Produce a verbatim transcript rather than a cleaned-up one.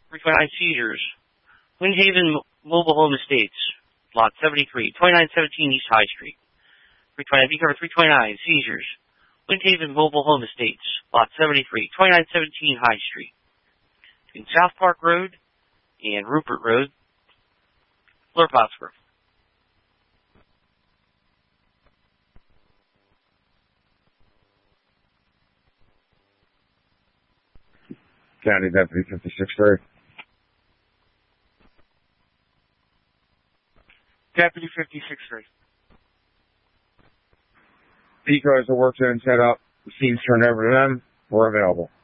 three twenty-nine Seizures, Windhaven Mobile Home Estates, Lot seventy-three, twenty-nine seventeen East High Street. three twenty-nine, V cover three twenty-nine, Seizures, Windhaven Mobile Home Estates, Lot seventy-three, twenty-nine seventeen High Street. Between South Park Road and Rupert Road, Fleur Pottsgrove. County Deputy fifty-six three. Deputy fifty-six three. Decoys are work zone set up. Scenes turned over to them. We're available.